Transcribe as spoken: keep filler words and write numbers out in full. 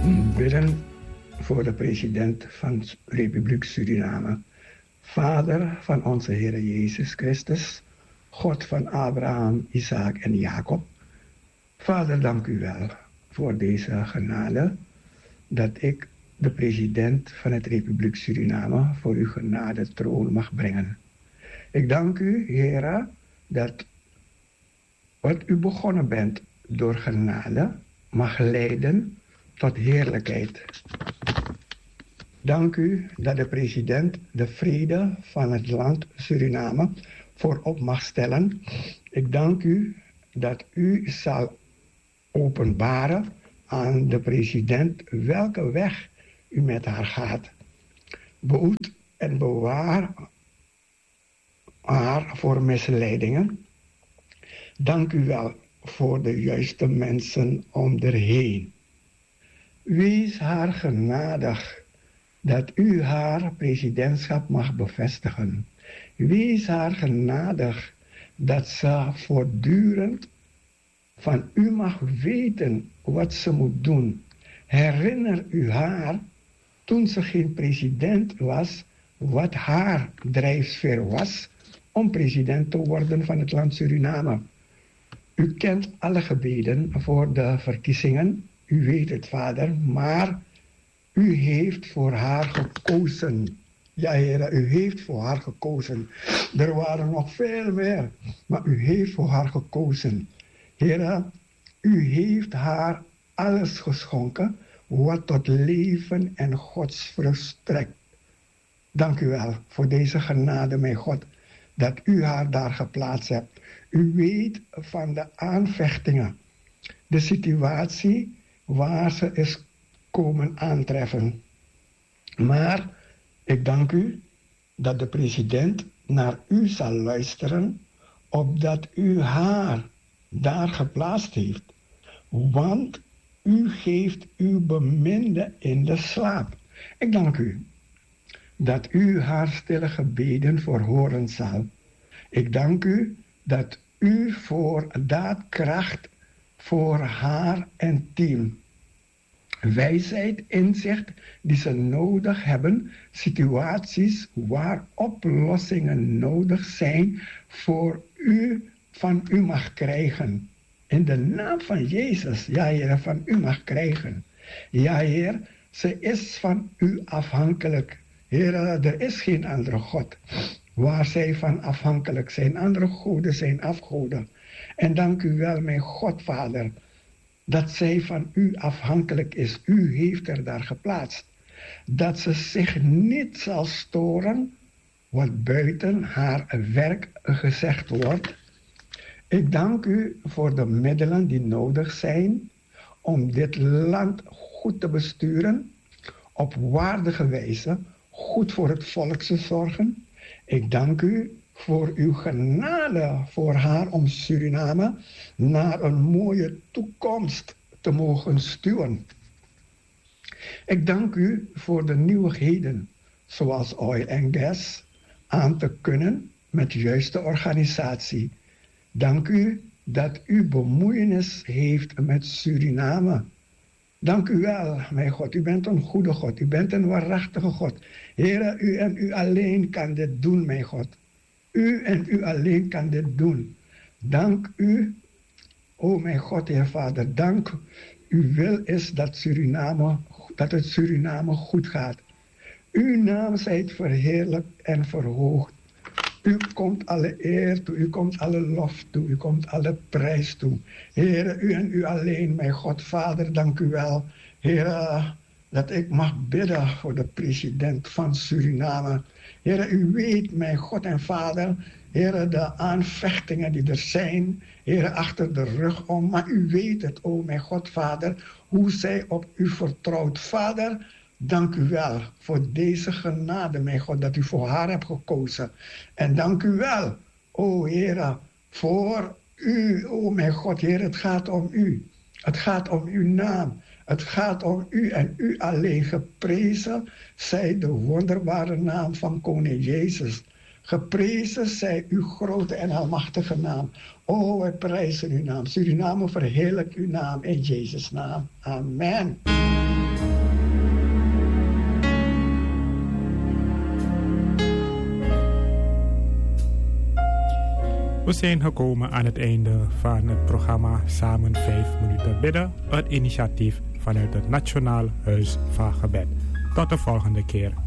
bidden voor de president van de Republiek Suriname. Vader van onze Heer Jezus Christus, God van Abraham, Isaac en Jacob. Vader, dank u wel voor deze genade dat ik de president van de Republiek Suriname voor uw genade troon mag brengen. Ik dank u, Heer, dat wat u begonnen bent door genade mag leiden tot heerlijkheid. Dank u dat de president de vrede van het land Suriname voorop mag stellen. Ik dank u dat u zal openbaren aan de president welke weg u met haar gaat. Behoed en bewaar haar voor misleidingen. Dank u wel voor de juiste mensen om haar heen. Wees haar genadig dat u haar presidentschap mag bevestigen. Wees haar genadig dat ze voortdurend van u mag weten wat ze moet doen. Herinner u haar, toen ze geen president was, wat haar drijfveer was om president te worden van het land Suriname. U kent alle gebeden voor de verkiezingen. U weet het, Vader, maar u heeft voor haar gekozen. Ja, Heer, u heeft voor haar gekozen. Er waren nog veel meer, maar u heeft voor haar gekozen. Heer, u heeft haar alles geschonken wat tot leven en godsvrucht strekt. Dank u wel voor deze genade, mijn God, dat u haar daar geplaatst hebt. U weet van de aanvechtingen, de situatie waar ze is komen aantreffen. Maar ik dank u dat de president naar u zal luisteren, opdat u haar daar geplaatst heeft. Want u geeft uw beminde in de slaap. Ik dank u dat u haar stille gebeden verhoren zal. Ik dank u dat u voor daadkracht voor haar en team, wijsheid, inzicht die ze nodig hebben, situaties waar oplossingen nodig zijn, voor u van u mag krijgen. In de naam van Jezus, ja Heer, van u mag krijgen. Ja Heer, ze is van u afhankelijk. Heer, er is geen andere God waar zij van afhankelijk zijn. Andere goden zijn afgoden. En dank u wel, mijn God, Vader, dat zij van u afhankelijk is. U heeft er daar geplaatst. Dat ze zich niet zal storen wat buiten haar werk gezegd wordt. Ik dank u voor de middelen die nodig zijn om dit land goed te besturen, op waardige wijze, goed voor het volk te zorgen. Ik dank u voor uw genade voor haar om Suriname naar een mooie toekomst te mogen stuwen. Ik dank u voor de nieuwigheden, zoals oil en gas, aan te kunnen met juiste organisatie. Dank u dat u bemoeienis heeft met Suriname. Dank u wel, mijn God. U bent een goede God. U bent een waarachtige God. Heere, u en u alleen kan dit doen, mijn God. U en u alleen kan dit doen. Dank u, o mijn God, Heer Vader. Dank uw wil is dat, Suriname, dat het Suriname goed gaat. Uw naam zijt verheerlijkt en verhoogd. U komt alle eer toe, u komt alle lof toe, u komt alle prijs toe. Heere, u en u alleen, mijn God, Vader, dank u wel. Heere, dat ik mag bidden voor de president van Suriname. Heere, u weet, mijn God en Vader, Heere, de aanvechtingen die er zijn, Heere, achter de rug om. Maar u weet het, o mijn God, Vader, hoe zij op u vertrouwt. Vader, dank u wel voor deze genade, mijn God, dat u voor haar hebt gekozen. En dank u wel, o Heere, voor u, o mijn God, Heer, het gaat om u. Het gaat om uw naam. Het gaat om u en u alleen. Geprezen zij de wonderbare naam van koning Jezus. Geprezen zij uw grote en almachtige naam. O, wij prijzen uw naam. Suriname verheerlijk uw naam in Jezus' naam. Amen. We zijn gekomen aan het einde van het programma Samen vijf minuten bidden. Het initiatief vanuit het Nationaal Huis van Gebed. Tot de volgende keer.